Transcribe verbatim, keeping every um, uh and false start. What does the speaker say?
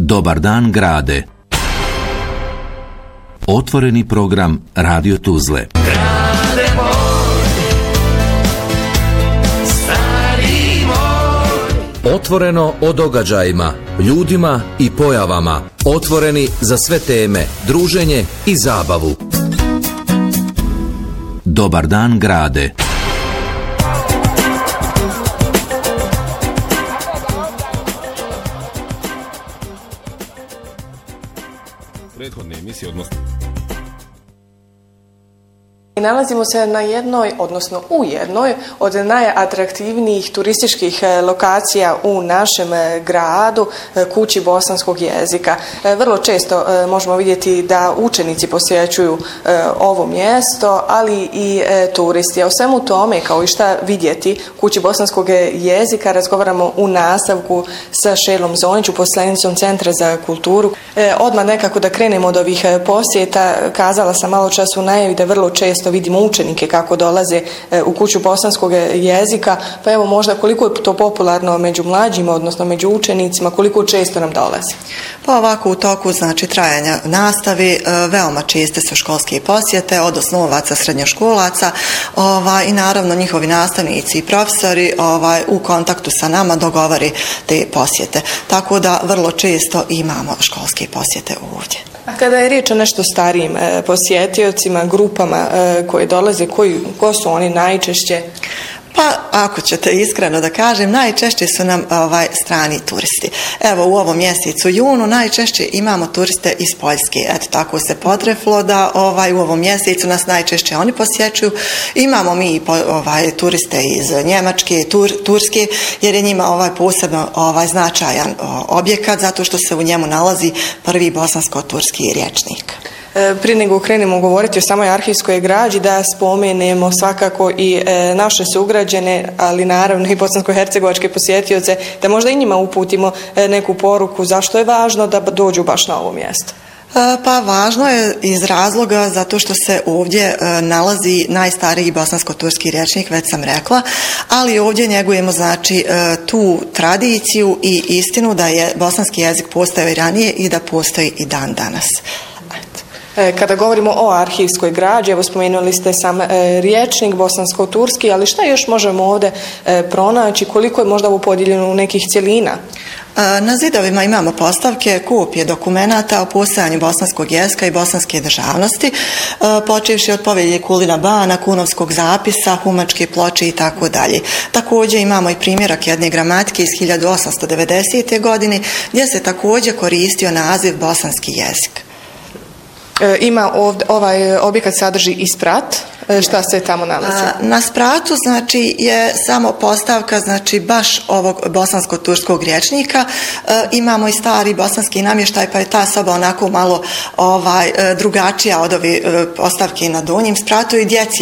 Dobar dan grade. Otvoreni program Radio Tuzle. Grade moj, stari moj. Otvoreno o događajima, ljudima i pojavama. Otvoreni za sve teme, druženje i zabavu. Dobar dan grade. Prethodne emisije, odnosno Nalazimo se na jednoj, odnosno u jednoj od najatraktivnijih turističkih lokacija u našem gradu, Kući bosanskog jezika. Vrlo često možemo vidjeti da učenici posjećuju ovo mjesto, ali i turisti. A o svemu tome, kao i šta vidjeti Kući bosanskog jezika, razgovaramo u nastavku sa Šelom Zonić, uposlenicom Centra za kulturu. Odmah nekako da krenemo od ovih posjeta. Kazala sam malo čas u najavi da vrlo često vidimo učenike kako dolaze u Kuću bosanskog jezika, pa evo možda koliko je to popularno među mlađima, odnosno među učenicima, koliko često nam dolazi? Pa ovako u toku znači trajanja nastavi veoma česte su školske posjete od osnovaca, srednjoškolaca ovaj, i naravno njihovi nastavnici i profesori ovaj, u kontaktu sa nama dogovori te posjete. Tako da vrlo često imamo školske posjete ovdje. A kada je riječ o nešto starijim e, posjetiocima, grupama e, koje dolaze, koji, ko su oni najčešće? Pa, ako ćete iskreno da kažem, najčešće su nam ovaj, strani turisti. Evo, u ovom mjesecu junu najčešće imamo turiste iz Poljske. Eto, tako se potreflo da ovaj, u ovom mjesecu nas najčešće oni posjećuju. Imamo mi ovaj, turiste iz Njemačke, Tur, Turske, jer je njima ovaj posebno ovaj, značajan objekat, zato što se u njemu nalazi prvi bosansko-turski rječnik. Prije nego krenemo govoriti o samoj arhivskoj građi, da spomenemo svakako i e, naše sugrađane, ali naravno i bosansko-hercegovačke posjetioce, da možda i njima uputimo e, neku poruku zašto je važno da dođu baš na ovo mjesto. Pa važno je iz razloga zato što se ovdje nalazi najstariji bosansko-turski rječnik, već sam rekla, ali ovdje njegujemo znači tu tradiciju i istinu da je bosanski jezik postojao i ranije i da postoji i dan danas. Kada govorimo o arhivskoj građi, evo spomenuli ste sam e, rječnik bosansko-turski, ali šta još možemo ovdje e, pronaći, koliko je možda ovo podijeljeno u nekih cjelina? Na zidovima imamo postavke, kopije dokumenata o postojanju bosanskog jezika i bosanske državnosti, počevši od povelje Kulina Bana, Kunovskog zapisa, Humačke ploče i tako dalje. Također imamo i primjerak jedne gramatike iz hiljadu osamsto devedesete. godine, gdje se također koristio naziv bosanski jezik. Ima ovdje, ovaj objekat sadrži i sprat, šta se tamo nalazi? Na spratu znači je samo postavka znači baš ovog bosansko-turskog rječnika. E, imamo i stari bosanski namještaj, pa je ta soba onako malo ovaj drugačija od ove postavke na donjem spratu i djeci